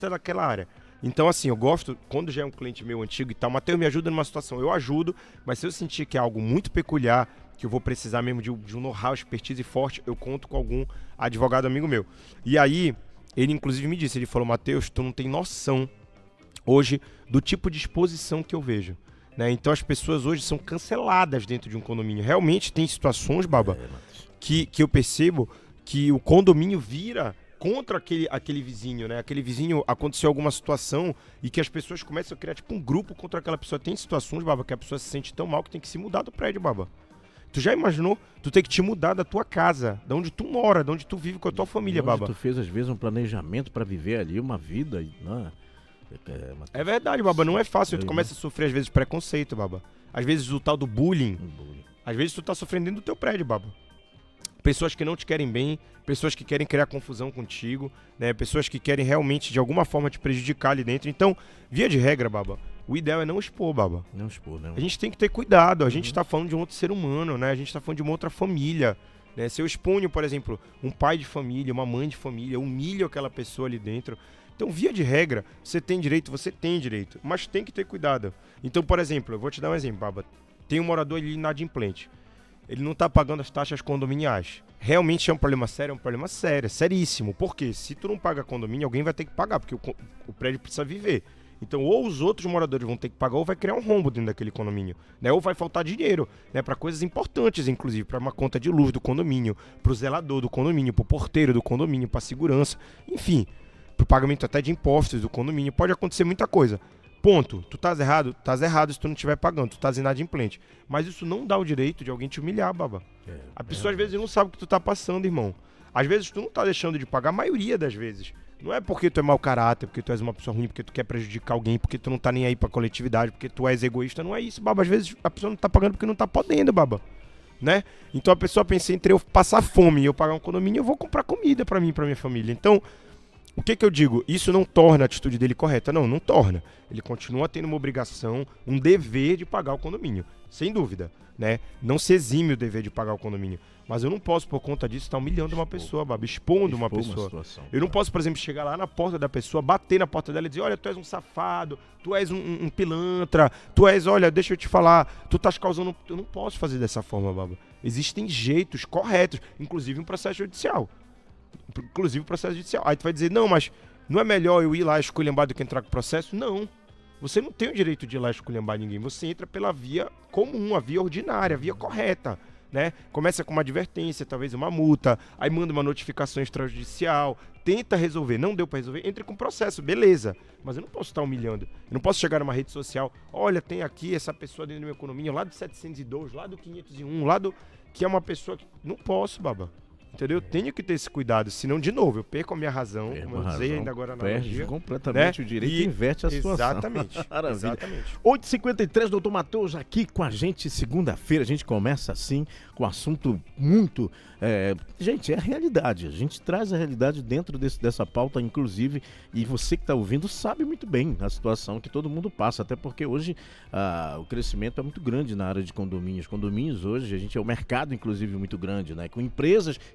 daquela área. Então, assim, eu gosto, quando já é um cliente meu antigo e tal, Matheus, me ajuda numa situação, eu ajudo, mas se eu sentir que é algo muito peculiar, que eu vou precisar mesmo de um know-how, expertise forte, eu conto com algum advogado amigo meu. E aí, ele inclusive me disse, ele falou, Matheus, tu não tem noção hoje do tipo de exposição que eu vejo. Né? Então as pessoas hoje são canceladas dentro de um condomínio. Realmente tem situações, Baba, que eu percebo que o condomínio vira contra aquele vizinho, né? Aquele vizinho, aconteceu alguma situação e que as pessoas começam a criar tipo um grupo contra aquela pessoa. Tem situações, Baba, que a pessoa se sente tão mal que tem que se mudar do prédio, Baba. Tu já imaginou? Tu tem que te mudar da tua casa, da onde tu mora, da onde tu vive com a tua família, Baba. Tu fez às vezes um planejamento pra viver ali uma vida, né? É verdade, Baba, não é fácil. Tu começa a sofrer às vezes preconceito, Baba. Às vezes o tal do bullying. Às vezes tu tá sofrendo dentro do teu prédio, Baba. Pessoas que não te querem bem, pessoas que querem criar confusão contigo, né? Pessoas que querem realmente de alguma forma te prejudicar ali dentro. Então, via de regra, Baba, o ideal é não expor, Baba. Não expor, né? A gente tem que ter cuidado. A gente tá falando de um outro ser humano, né? A gente tá falando de uma outra família. Né? Se eu exponho, por exemplo, um pai de família, uma mãe de família, eu humilho aquela pessoa ali dentro. Então, via de regra, você tem direito, mas tem que ter cuidado. Então, por exemplo, eu vou te dar um exemplo, Baba. Tem um morador ali inadimplente. Ele não tá pagando as taxas condominiais. Realmente é um problema sério? É um problema sério, seríssimo. Por quê? Se tu não paga condomínio, alguém vai ter que pagar, porque o prédio precisa viver. Então, ou os outros moradores vão ter que pagar, ou vai criar um rombo dentro daquele condomínio, né? Ou vai faltar dinheiro, né? Para coisas importantes, inclusive, para uma conta de luz do condomínio, para o zelador do condomínio, para o porteiro do condomínio, para segurança, enfim, para o pagamento até de impostos do condomínio. Pode acontecer muita coisa. Ponto. Tu estás errado? Estás errado se tu não estiver pagando. Tu estás inadimplente. Mas isso não dá o direito de alguém te humilhar, Baba. A pessoa às vezes não sabe o que tu tá passando, irmão. Às vezes tu não tá deixando de pagar, a maioria das vezes. Não é porque tu é mau caráter, porque tu és uma pessoa ruim, porque tu quer prejudicar alguém, porque tu não tá nem aí pra coletividade, porque tu és egoísta. Não é isso, Baba. Às vezes a pessoa não tá pagando porque não tá podendo, Baba. Né? Então a pessoa pensa entre eu passar fome e eu pagar um condomínio, eu vou comprar comida pra mim e pra minha família. Então, o que eu digo? Isso não torna a atitude dele correta. Não torna. Ele continua tendo uma obrigação, um dever de pagar o condomínio. Sem dúvida, né? Não se exime o dever de pagar o condomínio. Mas eu não posso, por conta disso, estar humilhando uma pessoa, Baba, expondo uma pessoa. Eu não posso, por exemplo, chegar lá na porta da pessoa, bater na porta dela e dizer, olha, tu és um safado, tu és um pilantra, tu és, olha, deixa eu te falar, tu estás causando... Eu não posso fazer dessa forma, Baba. Existem jeitos corretos, inclusive um processo judicial. Aí tu vai dizer, não, mas não é melhor eu ir lá esculhambar do que entrar com o processo? Não. Você não tem o direito de ir lá esculhambar ninguém. Você entra pela via comum, a via ordinária, a via correta. Né? Começa com uma advertência, talvez uma multa, aí manda uma notificação extrajudicial, tenta resolver, não deu pra resolver, entre com o processo, beleza. Mas eu não posso estar humilhando. Eu não posso chegar numa rede social, olha, tem aqui essa pessoa dentro do meu condomínio, lá do 702, lá do 501, lá do... que é uma pessoa que... Não posso, Baba. Entendeu? Eu tenho que ter esse cuidado, senão, de novo, eu perco a minha razão, como eu usei ainda agora na perde completamente, né? O direito e inverte a situação. Exatamente. Exatamente. 8h53, doutor Matheus aqui com a gente, segunda-feira. A gente começa assim, com um assunto muito... gente, é a realidade. A gente traz a realidade dentro dessa pauta, inclusive, e você que está ouvindo sabe muito bem a situação que todo mundo passa, até porque hoje o crescimento é muito grande na área de condomínios. Condomínios hoje, a gente é um mercado, inclusive, muito grande, né? Com empresas